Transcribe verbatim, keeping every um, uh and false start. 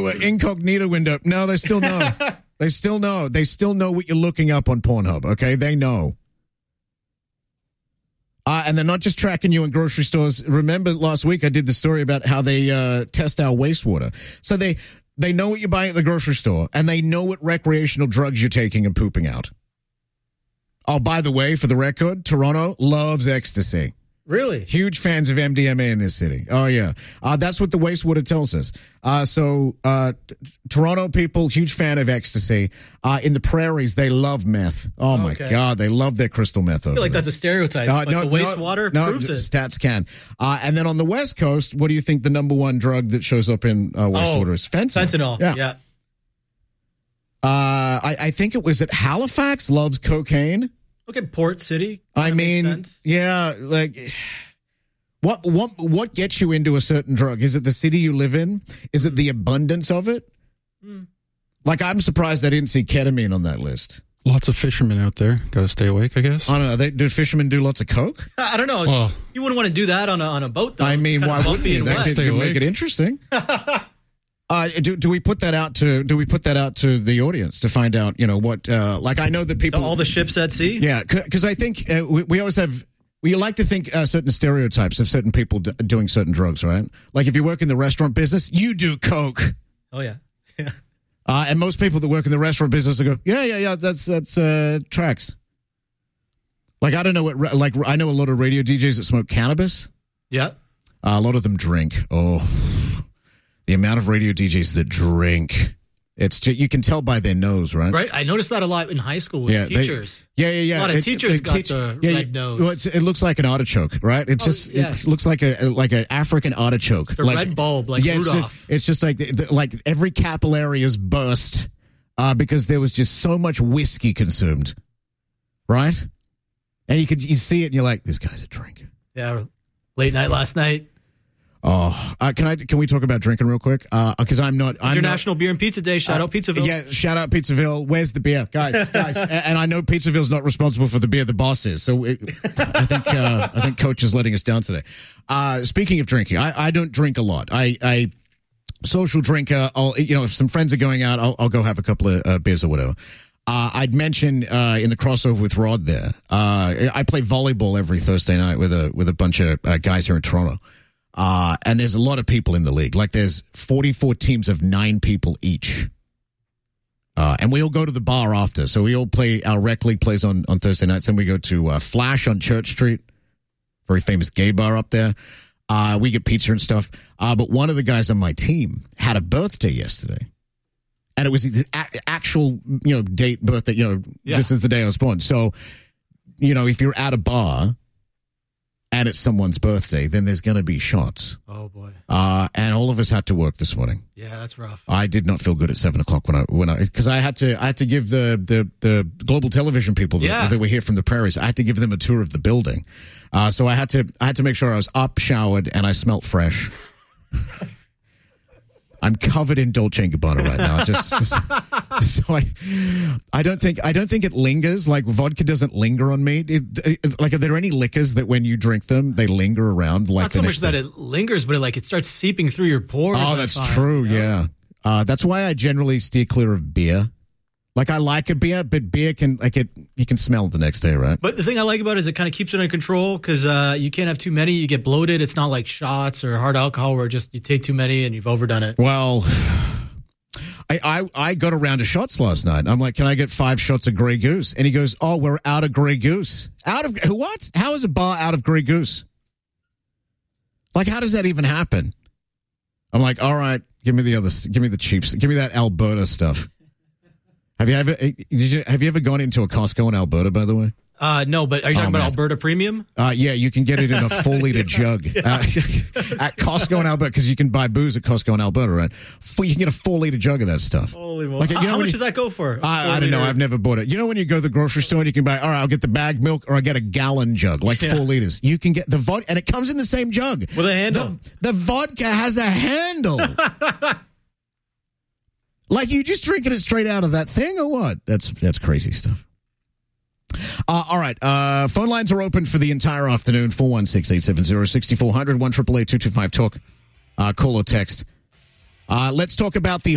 oh, incognito window. No, they still know. They still know. They still know what you're looking up on Pornhub, okay? They know. Uh, and they're not just tracking you in grocery stores. Remember last week I did the story about how they uh, test our wastewater. So they, they know what you're buying at the grocery store, and they know what recreational drugs you're taking and pooping out. Oh, by the way, for the record, Toronto loves ecstasy. Really? Huge fans of M D M A in this city. Oh, yeah. Uh, that's what the wastewater tells us. Uh, so uh, t- Toronto people, huge fan of ecstasy. Uh, in the prairies, they love meth. Oh, my okay. God. They love their crystal meth over I feel like there. that's a stereotype. Uh, but no, the wastewater no, proves no, it. Stats can. Uh, and then on the West Coast, what do you think the number one drug that shows up in uh, wastewater oh, is? Fentanyl. Fentanyl, yeah. yeah. Uh, I, I think it was at Halifax loves cocaine. Look at Port City. I That makes mean, sense. yeah, like... What what what gets you into a certain drug? Is it the city you live in? Is it the abundance of it? Mm. Like, I'm surprised I didn't see ketamine on that list. Lots of fishermen out there. Got to stay awake, I guess. I don't know. They, do fishermen do lots of coke? I don't know. Well, you wouldn't want to do that on a on a boat, though. I mean, It's why kinda wouldn't bumpy you? and That wet. could, Stay could awake. make it interesting. uh, do do we put that out to do we put that out to the audience to find out? You know what? Uh, like, I know that people all the ships at sea. Yeah, because I think uh, we, we always have. We like to think uh, certain stereotypes of certain people d- doing certain drugs, right? Like, if you work in the restaurant business, you do coke. Oh yeah, yeah. Uh, and most people that work in the restaurant business will go, yeah, yeah, yeah, that's that's uh, tracks. Like, I don't know what, like, I know a lot of radio D Js that smoke cannabis. Yeah. Uh, a lot of them drink. Oh, the amount of radio D Js that drink. It's just, you can tell by their nose, right? Right. I noticed that a lot in high school with Yeah, they- teachers. Yeah, yeah, yeah. A lot of It- teachers it- got teach- the yeah, red yeah. nose. Well, it's, it looks like an artichoke, right? It Oh, just yeah. it looks like a like an African artichoke. The like, red bulb, like yeah, it's Rudolph. just, it's just like the, the, like every capillary is burst uh, because there was just so much whiskey consumed, right? And you could you see it, and you're like, this guy's a drinker. Yeah. Late night last night. Oh, uh, can I? Can we talk about drinking real quick? Because I'm not. I'm International not, Beer and Pizza Day. Shout uh, out Pizzaville. Yeah, shout out Pizzaville. Where's the beer, guys? Guys, and, and I know Pizzaville's not responsible for the beer. The boss is. So it, I think uh, I think Coach is letting us down today. Uh, speaking of drinking, I, I don't drink a lot. I, I social drinker. I'll you know if some friends are going out, I'll, I'll go have a couple of uh, beers or whatever. Uh, I'd mention uh, in the crossover with Rod there. Uh, I play volleyball every Thursday night with a with a bunch of uh, guys here in Toronto. Uh, and there's a lot of people in the league. Like, there's forty-four teams of nine people each. Uh, and we all go to the bar after. So we all play, our rec league plays on, on Thursday nights. Then we go to uh, Flash on Church Street, very famous gay bar up there. Uh, we get pizza and stuff. Uh, but one of the guys on my team had a birthday yesterday. And it was his a- actual, you know, date, birthday, you know, Yeah. this is the day I was born. So, you know, if you're at a bar and it's someone's birthday, then there's going to be shots. Oh boy. Uh, and all of us had to work this morning. Yeah, that's rough. I did not feel good at seven o'clock when I when I because I had to I had to give the the, the global television people that, Yeah. that were here from the prairies. I had to give them a tour of the building. Uh, so I had to I had to make sure I was up, showered, and I smelt fresh. I'm covered in Dolce and Gabbana right now. Just, just so I, I don't think I don't think it lingers. Like, vodka doesn't linger on me. It, it, like, are there any liquors that when you drink them they linger around? Like, Not the so much next that day? it lingers, but it like it starts seeping through your pores. Oh, I that's find, true. you know? Yeah, uh, that's why I generally steer clear of beer. Like, I like a beer, but beer can like it. You can smell it the next day, right? But the thing I like about it is it kind of keeps it under control because uh, you can't have too many. You get bloated. It's not like shots or hard alcohol where just you take too many and you've overdone it. Well, I, I I got a round of shots last night. I'm like, can I get five shots of Grey Goose? And he goes, oh, we're out of Grey Goose. Out of what? How is a bar out of Grey Goose? Like, how does that even happen? I'm like, all right, give me the other, give me the cheap, give me that Alberta stuff. Have you ever did you have you ever gone into a Costco in Alberta, by the way? Uh, no, but are you talking Oh, about man. Alberta Premium? Uh, yeah, you can get it in a four liter jug uh, at Costco in Alberta because you can buy booze at Costco in Alberta, right? Four, you can get a four liter jug of that stuff. Holy Like, moly. you know How when much you- does that go for? I, I don't know. I've never bought it. You know when you go to the grocery store and you can buy, all right, I'll get the bag milk or I get a gallon jug, like Yeah. four liters. You can get the vodka, and it comes in the same jug. With a handle. The, the vodka has a handle. Like, you just drinking it straight out of that thing or what? That's that's crazy stuff. Uh, all right. Uh, phone lines are open for the entire afternoon. four one six, eight seven zero, six four zero zero, one eight eight eight, two two five, talk. Uh, call or text. Uh, let's talk about the